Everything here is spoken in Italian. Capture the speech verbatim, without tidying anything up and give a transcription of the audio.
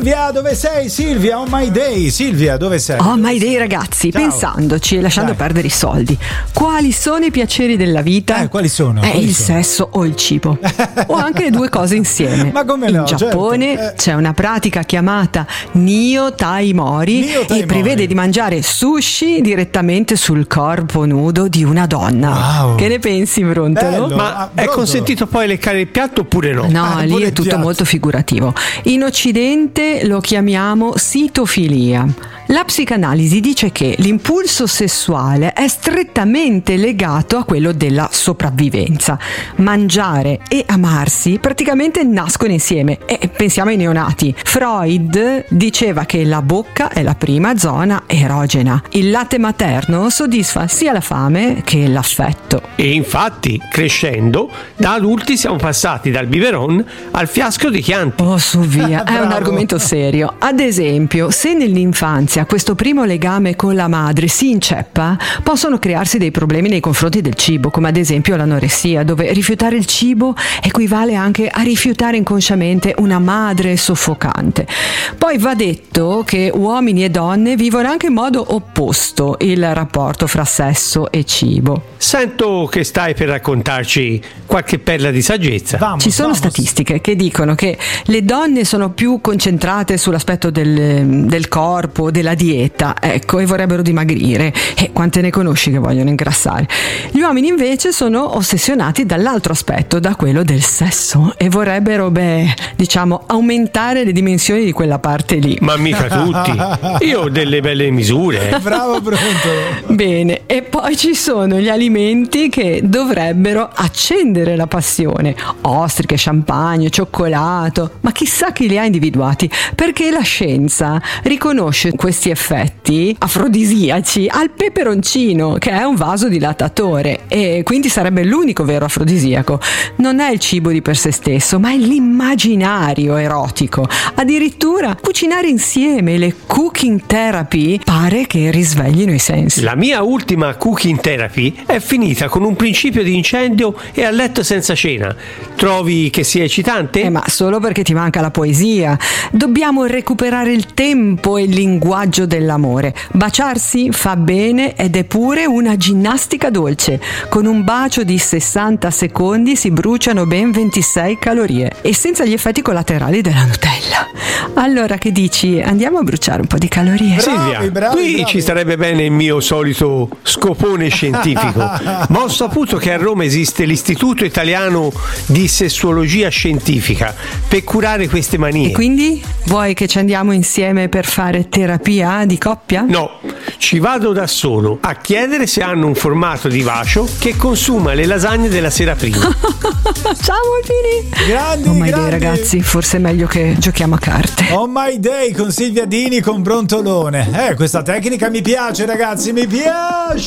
Silvia, dove sei Silvia? Oh my day, Silvia, dove sei? Oh my day ragazzi, Ciao. pensandoci e lasciando Dai. perdere i soldi, quali sono i piaceri della vita? Eh, quali sono? È Quali il sono? sesso o il cibo, o anche le due cose insieme. Ma come In no, Giappone certo. Eh. c'è una pratica chiamata Nio Tai Mori Nio Tai e prevede Mori. di mangiare sushi direttamente sul corpo nudo di una donna. Wow. Che ne pensi, Brontolo? Bello. Ma Ah, è Brontolo. consentito poi leccare il piatto oppure no? No, Ah, lì pure è il tutto piatto. molto figurativo. In Occidente lo chiamiamo sitofilia. La psicanalisi dice che l'impulso sessuale è strettamente legato a quello della sopravvivenza. Mangiare e amarsi praticamente nascono insieme e pensiamo ai neonati. Freud diceva che la bocca è la prima zona erogena. Il latte materno soddisfa sia la fame che l'affetto. E infatti, crescendo, da adulti siamo passati dal biberon al fiasco di Chianti. Oh, su via, è un Bravo. argomento serio. Ad esempio, se nell'infanzia questo primo legame con la madre si inceppa, possono crearsi dei problemi nei confronti del cibo, come ad esempio l'anoressia, dove rifiutare il cibo equivale anche a rifiutare inconsciamente una madre soffocante. Poi va detto che uomini e donne vivono anche in modo opposto il rapporto fra sesso e cibo. Sento che stai per raccontarci qualche perla di saggezza. Vamos, Ci sono vamos. statistiche che dicono che le donne sono più concentrate sull'aspetto del, del corpo, della dieta, ecco, e vorrebbero dimagrire. E quante ne conosci che vogliono ingrassare? Gli uomini invece sono ossessionati dall'altro aspetto, da quello del sesso, e vorrebbero, beh, diciamo, aumentare le dimensioni di quella parte lì. Ma mica tutti. Io ho delle belle misure. Bravo Brontolo. Bene, e poi ci sono gli alimenti che dovrebbero accendere la passione: ostriche, champagne, cioccolato, ma chissà chi li ha individuati, perché la scienza riconosce questi effetti afrodisiaci al peperoncino, che è un vasodilatatore e quindi sarebbe l'unico vero afrodisiaco. Non è il cibo di per sé stesso, ma è l'immaginario erotico. Addirittura cucinare insieme, le cooking therapy, pare che risveglino i sensi. La mia ultima cooking therapy è finita con un principio di incendio e a letto senza cena. Trovi che sia eccitante? Eh, ma solo perché ti manca la poesia. Dobbiamo recuperare il tempo e il linguaggio dell'amore. Baciarsi fa bene ed è pure una ginnastica dolce. Con un bacio di sessanta secondi si bruciano ben ventisei calorie e senza gli effetti collaterali della Nutella. Allora, che dici? Andiamo a bruciare un po' di calorie? Bravi, Silvia, bravi, qui bravi. ci starebbe bene il mio solito scopone scientifico, ma ho saputo che a Roma esiste l'Istituto Italiano di Sessuologia Scientifica per curare queste manie. E quindi vuoi che ci andiamo insieme per fare terapia di coppia? No, ci vado da solo a chiedere se hanno un formato di bacio che consuma le lasagne della sera prima. Ciao Alpini! Grandi, Oh my day, grandi. ragazzi, forse è meglio che giochiamo a carte. Oh my day con Silvia Dini con Brontolone. Eh, questa tecnica mi piace, ragazzi, mi piace.